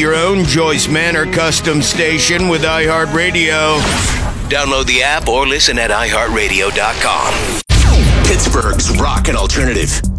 your own Joyce Manor custom station with iHeartRadio. Download the app or listen at iHeartRadio.com. Pittsburgh's Rock and Alternative.